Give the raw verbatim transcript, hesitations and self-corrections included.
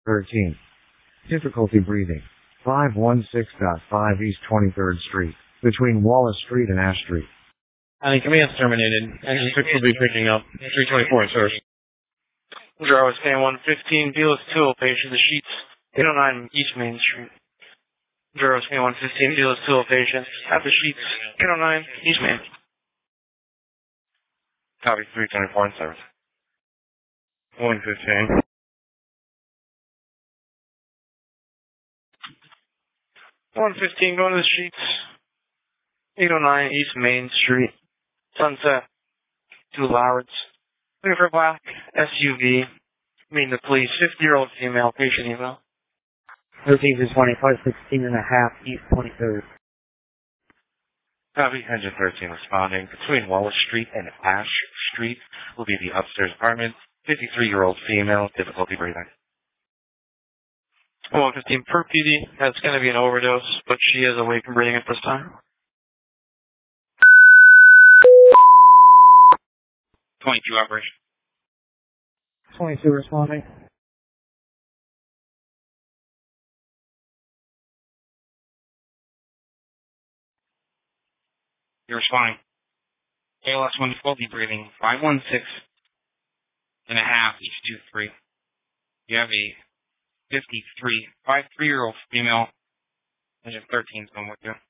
thirteen. Difficulty breathing. five one six point five East twenty-third Street, between Wallace Street and Ash Street. I think command's terminated. Engine six will be picking up. three twenty-four, sir. Zero is K one fifteen, Dealer's two location, the sheets, eight oh nine East Main Street. Zero is K one fifteen, Dealer's two location, at the sheets, eight oh nine East Main. Copy, three twenty-four in service. one fifteen. one fifteen, going to the sheets, eight oh nine East Main Street, Sunset, two Lowards. Looking for a black S U V, meeting the police, fifty-year-old female, patient email. thirteen to twenty-five, sixteen and a half, East twenty-third. Copy, engine thirteen responding. Between Wallace Street and Ash Street will be the upstairs apartment, fifty-three-year-old female, difficulty breathing. one fifteen per P D, that's going to be an overdose, but she is awake and breathing at this time. twenty-two operation. twenty-two responding. You're responding. A L S one twelve, deep breathing, five one six and a half, each two three. You have a fifty-three, five three-year-old female, engine thirteen is going with you.